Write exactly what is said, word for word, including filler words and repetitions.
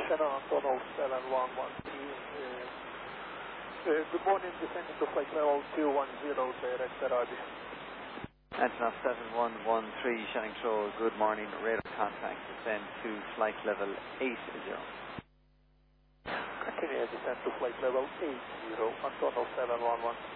Shannon Antonov seven one one three. Uh, uh, good morning, descending to flight level two one zero, direct Arabi. Antonov seven one one three, Shannon Troll, good morning, radar contact, descend to flight level eight zero. Continue descend to flight level eight zero, Antonov seven one one.